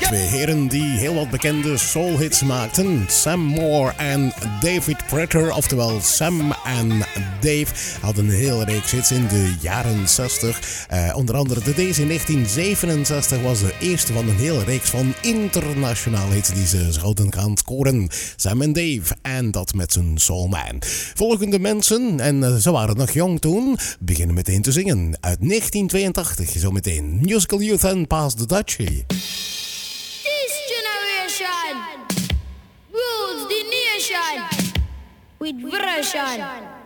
Twee heren die heel wat bekende soulhits maakten. Sam Moore en David Prater, oftewel Sam en Dave, hadden een hele reeks hits in de jaren 60. Onder andere deze in 1967 was de eerste van een hele reeks van internationale hits die ze zouden gaan scoren. Sam en Dave, en dat met zijn Soulman. Volgende mensen, en ze waren nog jong toen, beginnen meteen te zingen. Uit 1982, zometeen Musical Youth en Pass the Dutchie. Rules the nation with version.